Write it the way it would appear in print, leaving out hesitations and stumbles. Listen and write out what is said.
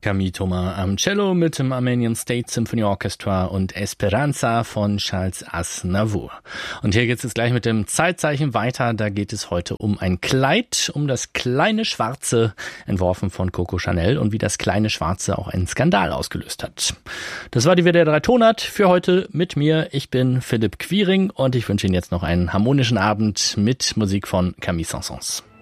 Camille Thomas am Cello mit dem Armenian State Symphony Orchestra und Esperanza von Charles Aznavour. Und hier geht es jetzt gleich mit dem Zeitzeichen weiter. Da geht es heute um ein Kleid, um das kleine Schwarze, entworfen von Coco Chanel, und wie das kleine Schwarze auch einen Skandal ausgelöst hat. Das war die WDR 3 Tonart für heute mit mir. Ich bin Philipp Quiring und ich wünsche Ihnen jetzt noch einen harmonischen Abend mit Musik von Camille Saint-Saëns.